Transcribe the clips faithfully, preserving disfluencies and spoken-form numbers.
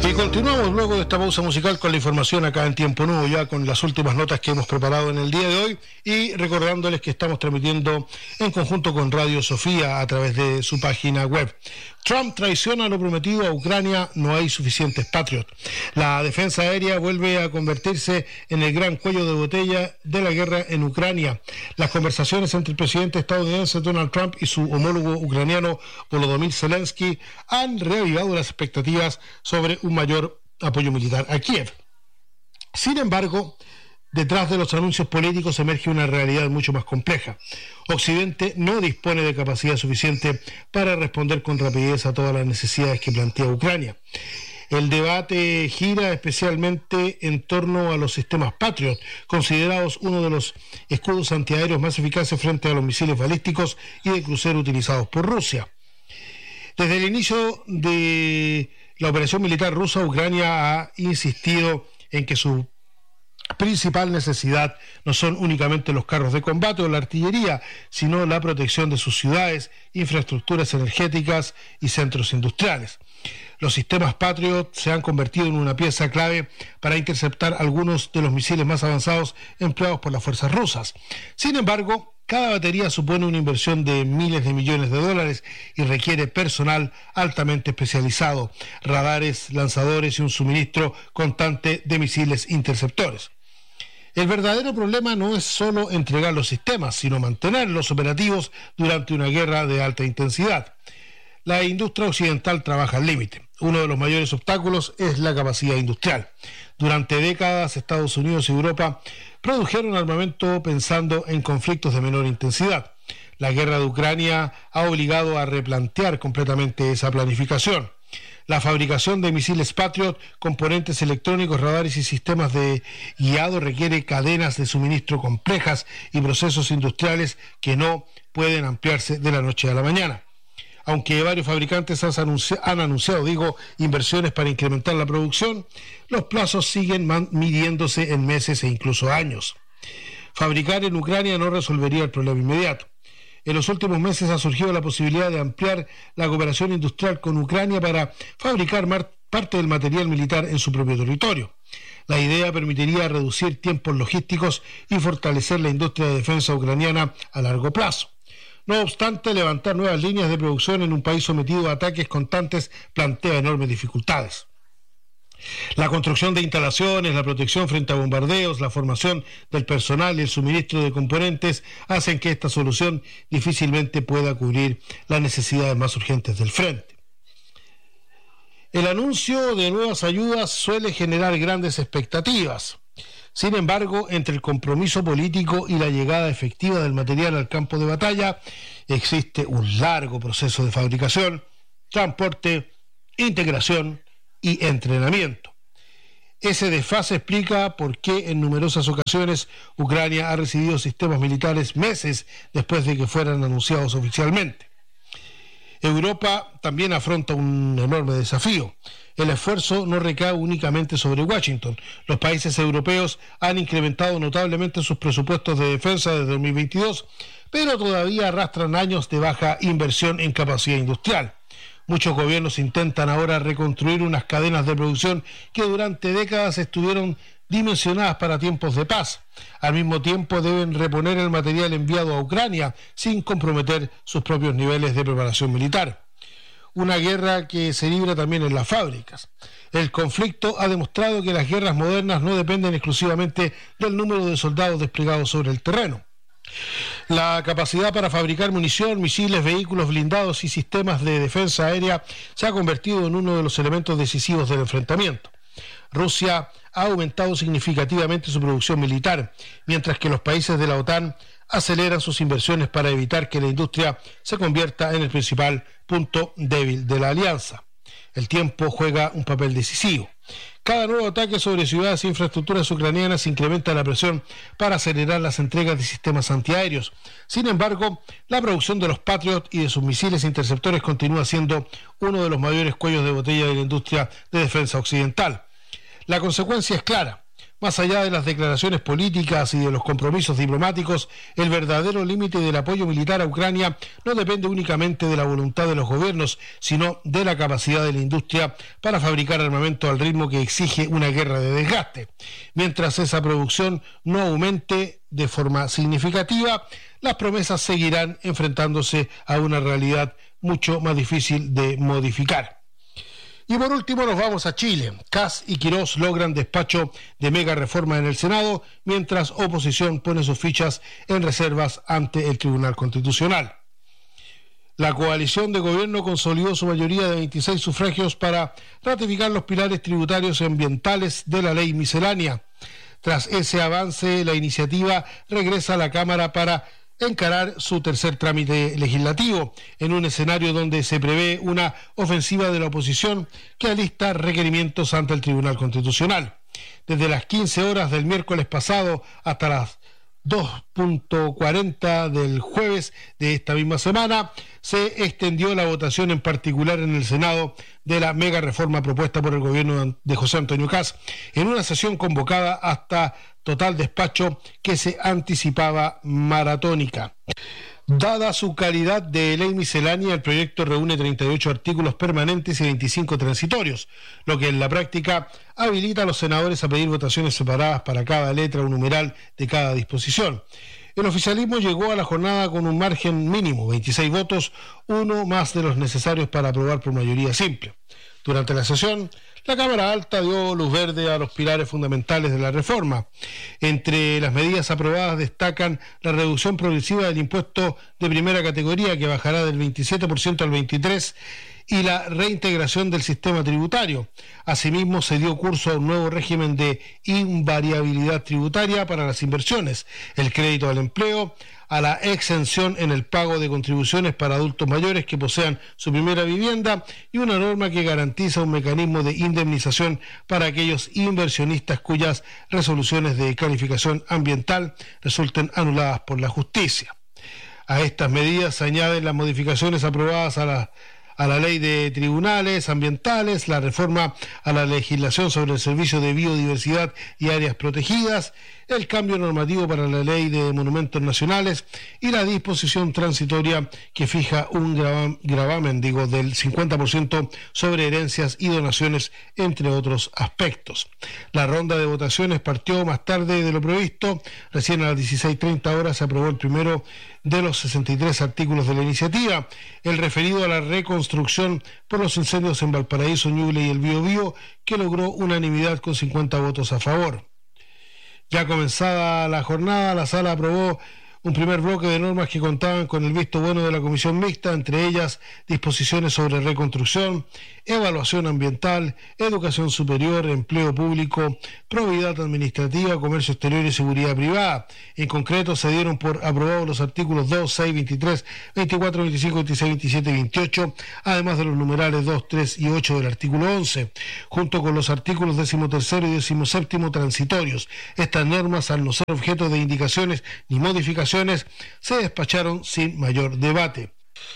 Y continuamos luego de esta pausa musical con la información acá en Tiempo Nuevo, ya con las últimas notas que hemos preparado en el día de hoy, y recordándoles que estamos transmitiendo en conjunto con Radio Sofía a través de su página web. Trump traiciona lo prometido a Ucrania, no hay suficientes Patriot. La defensa aérea vuelve a convertirse en el gran cuello de botella de la guerra en Ucrania. Las conversaciones entre el presidente estadounidense Donald Trump y su homólogo ucraniano Volodymyr Zelensky han reavivado las expectativas sobre un mayor apoyo militar a Kiev. Sin embargo, detrás de los anuncios políticos emerge una realidad mucho más compleja. Occidente no dispone de capacidad suficiente para responder con rapidez a todas las necesidades que plantea Ucrania. El debate gira especialmente en torno a los sistemas Patriot, considerados uno de los escudos antiaéreos más eficaces frente a los misiles balísticos y de crucero utilizados por Rusia. Desde el inicio de la operación militar rusa, Ucrania ha insistido en que su principal necesidad no son únicamente los carros de combate o la artillería, sino la protección de sus ciudades, infraestructuras energéticas y centros industriales. Los sistemas Patriot se han convertido en una pieza clave para interceptar algunos de los misiles más avanzados empleados por las fuerzas rusas. Sin embargo, cada batería supone una inversión de miles de millones de dólares y requiere personal altamente especializado, radares, lanzadores y un suministro constante de misiles interceptores. El verdadero problema no es solo entregar los sistemas, sino mantenerlos operativos durante una guerra de alta intensidad. La industria occidental trabaja al límite. Uno de los mayores obstáculos es la capacidad industrial. Durante décadas, Estados Unidos y Europa produjeron armamento pensando en conflictos de menor intensidad. La guerra de Ucrania ha obligado a replantear completamente esa planificación. La fabricación de misiles Patriot, componentes electrónicos, radares y sistemas de guiado requiere cadenas de suministro complejas y procesos industriales que no pueden ampliarse de la noche a la mañana. Aunque varios fabricantes han anunciado, han anunciado, digo, inversiones para incrementar la producción, los plazos siguen midiéndose en meses e incluso años. Fabricar en Ucrania no resolvería el problema inmediato. En los últimos meses ha surgido la posibilidad de ampliar la cooperación industrial con Ucrania para fabricar parte del material militar en su propio territorio. La idea permitiría reducir tiempos logísticos y fortalecer la industria de defensa ucraniana a largo plazo. No obstante, levantar nuevas líneas de producción en un país sometido a ataques constantes plantea enormes dificultades. La construcción de instalaciones, la protección frente a bombardeos, la formación del personal y el suministro de componentes hacen que esta solución difícilmente pueda cubrir las necesidades más urgentes del frente. El anuncio de nuevas ayudas suele generar grandes expectativas. Sin embargo, entre el compromiso político y la llegada efectiva del material al campo de batalla, existe un largo proceso de fabricación, transporte, integración y entrenamiento. Ese desfase explica por qué en numerosas ocasiones Ucrania ha recibido sistemas militares meses después de que fueran anunciados oficialmente. Europa también afronta un enorme desafío. El esfuerzo no recae únicamente sobre Washington. Los países europeos han incrementado notablemente sus presupuestos de defensa desde dos mil veintidós, pero todavía arrastran años de baja inversión en capacidad industrial. Muchos gobiernos intentan ahora reconstruir unas cadenas de producción que durante décadas estuvieron dimensionadas para tiempos de paz. Al mismo tiempo deben reponer el material enviado a Ucrania sin comprometer sus propios niveles de preparación militar. Una guerra que se libra también en las fábricas. El conflicto ha demostrado que las guerras modernas no dependen exclusivamente del número de soldados desplegados sobre el terreno. La capacidad para fabricar munición, misiles, vehículos blindados y sistemas de defensa aérea se ha convertido en uno de los elementos decisivos del enfrentamiento. Rusia ha aumentado significativamente su producción militar, mientras que los países de la OTAN aceleran sus inversiones para evitar que la industria se convierta en el principal punto débil de la alianza. El tiempo juega un papel decisivo. Cada nuevo ataque sobre ciudades e infraestructuras ucranianas incrementa la presión para acelerar las entregas de sistemas antiaéreos. Sin embargo, la producción de los Patriot y de sus misiles interceptores continúa siendo uno de los mayores cuellos de botella de la industria de defensa occidental. La consecuencia es clara. Más allá de las declaraciones políticas y de los compromisos diplomáticos, el verdadero límite del apoyo militar a Ucrania no depende únicamente de la voluntad de los gobiernos, sino de la capacidad de la industria para fabricar armamento al ritmo que exige una guerra de desgaste. Mientras esa producción no aumente de forma significativa, las promesas seguirán enfrentándose a una realidad mucho más difícil de modificar. Y por último nos vamos a Chile. Kast y Quirós logran despacho de mega reforma en el Senado, mientras oposición pone sus fichas en reservas ante el Tribunal Constitucional. La coalición de gobierno consolidó su mayoría de veintiséis sufragios para ratificar los pilares tributarios y ambientales de la ley miscelánea. Tras ese avance, la iniciativa regresa a la Cámara para encarar su tercer trámite legislativo, en un escenario donde se prevé una ofensiva de la oposición que alista requerimientos ante el Tribunal Constitucional. Desde las quince horas del miércoles pasado hasta las dos punto cuarenta del jueves de esta misma semana, se extendió la votación en particular en el Senado de la mega reforma propuesta por el gobierno de José Antonio Kast, en una sesión convocada hasta total despacho que se anticipaba maratónica. Dada su calidad de ley miscelánea, el proyecto reúne treinta y ocho artículos permanentes y veinticinco transitorios, lo que en la práctica habilita a los senadores a pedir votaciones separadas para cada letra o numeral de cada disposición. El oficialismo llegó a la jornada con un margen mínimo, veintiséis votos, uno más de los necesarios para aprobar por mayoría simple. Durante la sesión, la Cámara Alta dio luz verde a los pilares fundamentales de la reforma. Entre las medidas aprobadas destacan la reducción progresiva del impuesto de primera categoría, que bajará del veintisiete por ciento al veintitrés por ciento, y la reintegración del sistema tributario. Asimismo, se dio curso a un nuevo régimen de invariabilidad tributaria para las inversiones, el crédito al empleo, a la exención en el pago de contribuciones para adultos mayores que posean su primera vivienda y una norma que garantiza un mecanismo de indemnización para aquellos inversionistas cuyas resoluciones de calificación ambiental resulten anuladas por la justicia. A estas medidas se añaden las modificaciones aprobadas a la a la ley de tribunales ambientales, la reforma a la legislación sobre el servicio de biodiversidad y áreas protegidas, el cambio normativo para la ley de monumentos nacionales y la disposición transitoria que fija un gravamen, gravamen digo, del cincuenta por ciento sobre herencias y donaciones, entre otros aspectos. La ronda de votaciones partió más tarde de lo previsto. Recién a las dieciséis treinta horas se aprobó el primero de los sesenta y tres artículos de la iniciativa, el referido a la reconstrucción por los incendios en Valparaíso, Ñuble y el Biobío, que logró unanimidad con cincuenta votos a favor. Ya comenzada la jornada, la sala aprobó un primer bloque de normas que contaban con el visto bueno de la Comisión Mixta, entre ellas disposiciones sobre reconstrucción, evaluación ambiental, educación superior, empleo público, probidad administrativa, comercio exterior y seguridad privada. En concreto, se dieron por aprobados los artículos dos, seis, veintitrés, veinticuatro, veinticinco, veintiséis, veintisiete y veintiocho, además de los numerales dos, tres y ocho del artículo once, junto con los artículos decimotercero y decimoséptimo transitorios. Estas normas, al no ser objeto de indicaciones ni modificaciones, se despacharon sin mayor debate.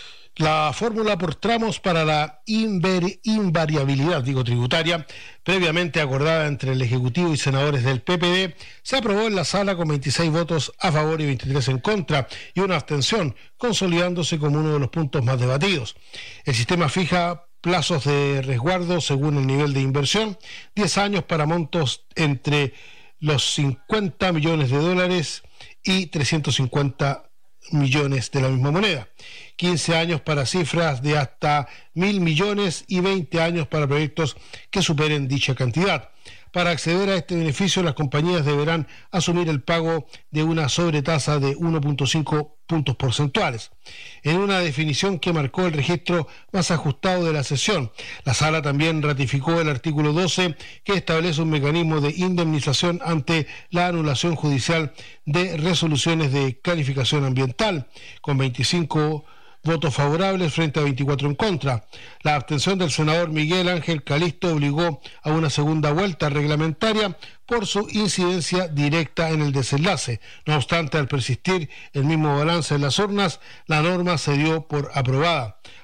La fórmula por tramos para la inver, invariabilidad digo, tributaria, previamente acordada entre el Ejecutivo y senadores del P P D, se aprobó en la sala con veintiséis votos a favor y veintitrés en contra y una abstención, consolidándose como uno de los puntos más debatidos. El sistema fija plazos de resguardo según el nivel de inversión, diez años para montos entre los cincuenta millones de dólares y trescientos cincuenta millones de la misma moneda, quince años para cifras de hasta mil millones y veinte años para proyectos que superen dicha cantidad. Para acceder a este beneficio, las compañías deberán asumir el pago de una sobretasa de uno punto cinco puntos porcentuales. En una definición que marcó el registro más ajustado de la sesión, la sala también ratificó el artículo doce, que establece un mecanismo de indemnización ante la anulación judicial de resoluciones de calificación ambiental, con veinticinco votos favorables frente a veinticuatro en contra. La abstención del senador Miguel Ángel Calisto obligó a una segunda vuelta reglamentaria por su incidencia directa en el desenlace. No obstante, al persistir el mismo balance en las urnas, la norma se dio por aprobada.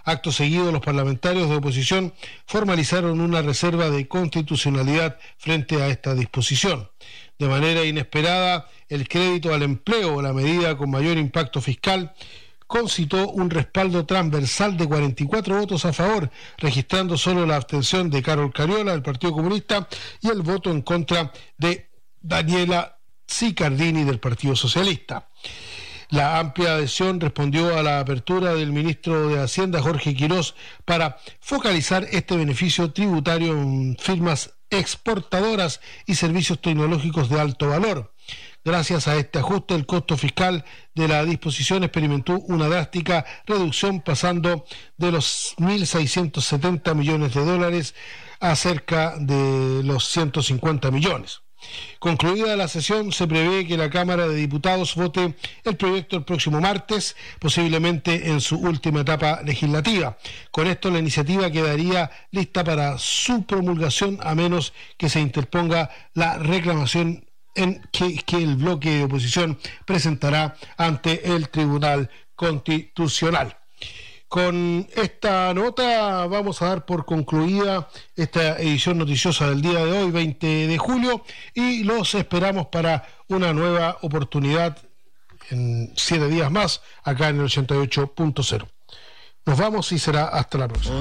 Acto seguido, los parlamentarios de oposición formalizaron una reserva de constitucionalidad frente a esta disposición. De manera inesperada, el crédito al empleo, la medida con mayor impacto fiscal, concitó un respaldo transversal de cuarenta y cuatro votos a favor, registrando solo la abstención de Carol Cariola del Partido Comunista y el voto en contra de Daniela Sicardini del Partido Socialista. La amplia adhesión respondió a la apertura del ministro de Hacienda, Jorge Quirós, para focalizar este beneficio tributario en firmas exportadoras y servicios tecnológicos de alto valor. Gracias a este ajuste, el costo fiscal de la disposición experimentó una drástica reducción, pasando de los mil seiscientos setenta millones de dólares a cerca de los ciento cincuenta millones. Concluida la sesión, se prevé que la Cámara de Diputados vote el proyecto el próximo martes, posiblemente en su última etapa legislativa. Con esto, la iniciativa quedaría lista para su promulgación, a menos que se interponga la reclamación en que, que el bloque de oposición presentará ante el Tribunal Constitucional. Con esta nota vamos a dar por concluida esta edición noticiosa del día de hoy, veinte de julio, y los esperamos para una nueva oportunidad en siete días más, acá en el ochenta y ocho punto cero. Nos vamos y será hasta la próxima.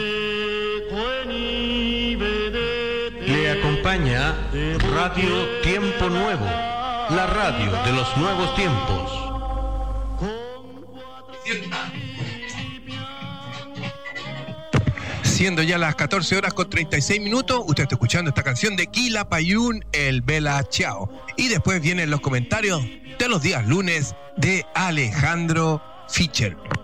Le acompaña Radio Tiempo Nuevo, la radio de los nuevos tiempos. Siendo ya las catorce horas con treinta y seis minutos, usted está escuchando esta canción de Quilapayún, el Bella Ciao. Y después vienen los comentarios de los días lunes de Alejandro Fischer.